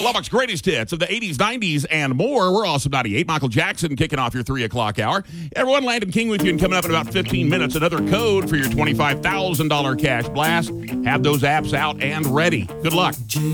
Lubbock's greatest hits of the 80s, 90s, and more. We're Awesome 98. Michael Jackson kicking off your 3 o'clock hour. Everyone, Landon King with you, and coming up in about 15 minutes, another code for your $25,000 cash blast. Have those apps out and ready. Good luck.